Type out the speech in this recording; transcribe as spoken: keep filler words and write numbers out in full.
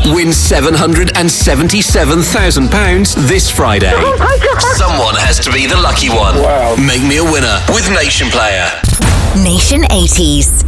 Win seven hundred seventy-seven thousand pounds this Friday. Oh my God. Someone has to be the lucky one. Wow. Make me a winner with Nation Player. Nation eighties.